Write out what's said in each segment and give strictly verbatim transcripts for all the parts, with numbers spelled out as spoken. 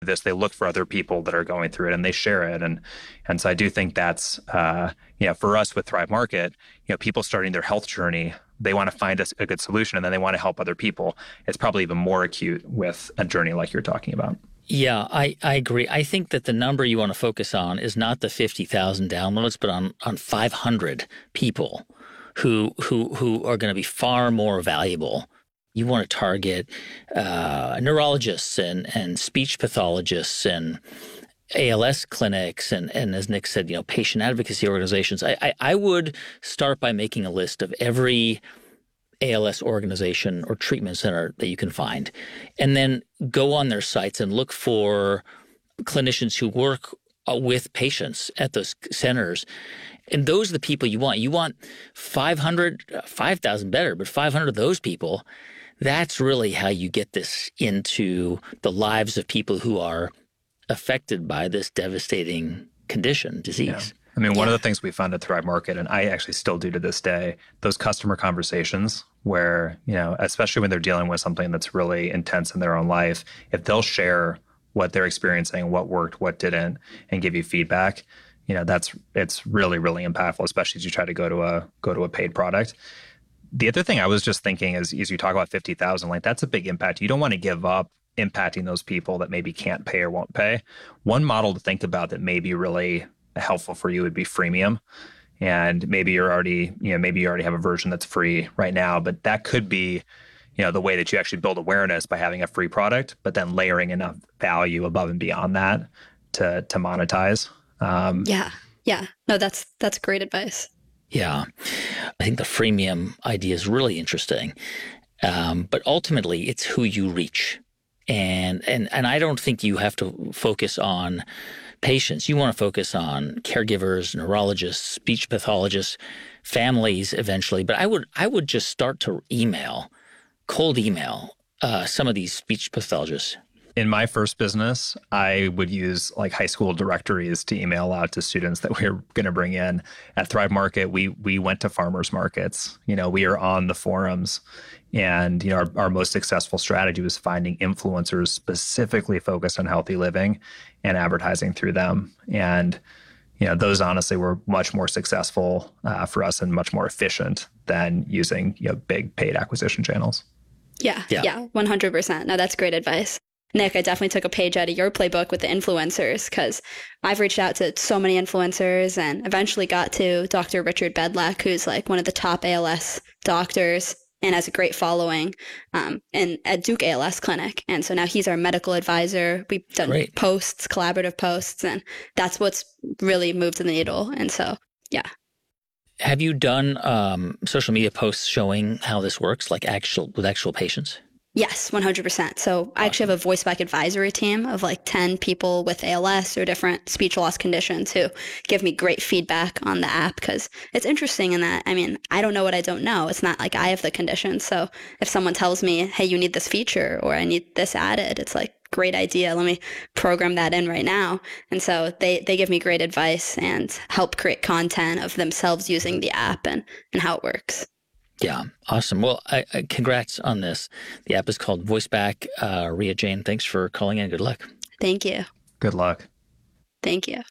this, they look for other people that are going through it and they share it. And and so I do think that's, uh, you know, for us with Thrive Market, you know, people starting their health journey, they want to find a, a good solution and then they want to help other people. It's probably even more acute with a journey like you're talking about. Yeah, I, I agree. I think that the number you want to focus on is not the fifty thousand downloads, but on, on five hundred people who who who are going to be far more valuable. You want to target uh, neurologists and, and speech pathologists and A L S clinics and, and as Nick said, you know, patient advocacy organizations. I, I, I would start by making a list of every A L S organization or treatment center that you can find, and then go on their sites and look for clinicians who work with patients at those centers. And those are the people you want. You want five hundred, five thousand better, but five hundred of those people. That's really how you get this into the lives of people who are affected by this devastating condition, disease. Yeah. I mean, one yeah. of the things we found at Thrive Market, and I actually still do to this day, those customer conversations where, you know, especially when they're dealing with something that's really intense in their own life, if they'll share what they're experiencing, what worked, what didn't, and give you feedback, you know, that's, it's really, really impactful, especially as you try to go to a, go to a paid product. The other thing I was just thinking is, is you talk about fifty thousand, like that's a big impact. You don't want to give up impacting those people that maybe can't pay or won't pay. One model to think about that may be really helpful for you would be freemium. And maybe you're already, you know, maybe you already have a version that's free right now, but that could be, you know, the way that you actually build awareness by having a free product, but then layering enough value above and beyond that to to monetize. Um, yeah. Yeah. No, that's that's great advice. Yeah. I think the freemium idea is really interesting. Um, but ultimately, it's who you reach. And, and, and I don't think you have to focus on patients. You want to focus on caregivers, neurologists, speech pathologists, families eventually. But I would I would just start to email, cold email uh, some of these speech pathologists. In my first business, I would use like high school directories to email out to students that we were going to bring in. At Thrive Market, we we went to farmers markets. You know, we are on the forums. And, you know, our, our most successful strategy was finding influencers specifically focused on healthy living and advertising through them. And, you know, those honestly were much more successful uh, for us and much more efficient than using, you know, big paid acquisition channels. Yeah, yeah, yeah, one hundred percent. No, that's great advice. Nick, I definitely took a page out of your playbook with the influencers because I've reached out to so many influencers and eventually got to Doctor Richard Bedlack, who's like one of the top A L S doctors and has a great following um, in, at Duke A L S Clinic. And so now he's our medical advisor. We've done great. posts, collaborative posts, and that's what's really moved the needle. And so, yeah. Have you done um, social media posts showing how this works, like actual with actual patients? Yes, one hundred percent. So awesome. I actually have a VoiceBack advisory team of like ten people with A L S or different speech loss conditions who give me great feedback on the app because it's interesting in that, I mean, I don't know what I don't know. It's not like I have the condition. So if someone tells me, hey, you need this feature or I need this added, it's like, great idea. Let me program that in right now. And so they, they give me great advice and help create content of themselves using the app and, and how it works. Yeah, awesome. Well, I, I, congrats on this. The app is called VoiceBack. Uh, Ria Jane, thanks for calling in. Good luck. Thank you. Good luck. Thank you.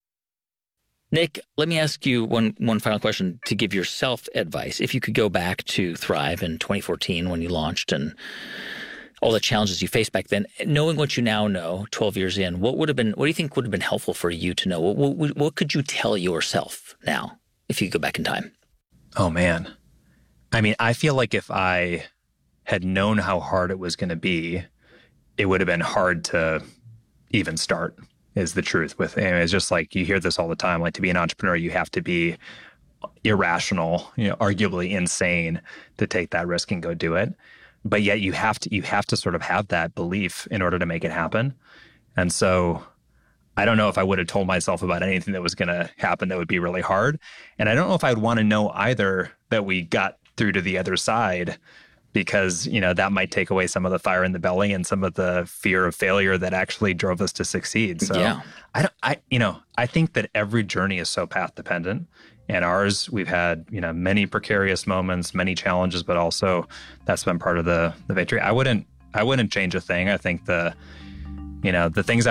Nick, let me ask you one one final question to give yourself advice. If you could go back to Thrive in twenty fourteen when you launched and all the challenges you faced back then, knowing what you now know, twelve years in, what would have been? What do you think would have been helpful for you to know? What, what, what could you tell yourself now if you could go back in time? Oh, man. I mean, I feel like if I had known how hard it was going to be, it would have been hard to even start, is the truth with it. It's just like you hear this all the time. Like to be an entrepreneur, you have to be irrational, you know, arguably insane to take that risk and go do it. But yet you have to you have to sort of have that belief in order to make it happen. And so I don't know if I would have told myself about anything that was going to happen that would be really hard. And I don't know if I'd want to know either that we got through to the other side, because, you know, that might take away some of the fire in the belly and some of the fear of failure that actually drove us to succeed. So yeah. I don't, I, you know, I think that every journey is so path dependent, and ours, we've had, you know, many precarious moments, many challenges, but also that's been part of the, the victory. I wouldn't, I wouldn't change a thing. I think the, you know, the things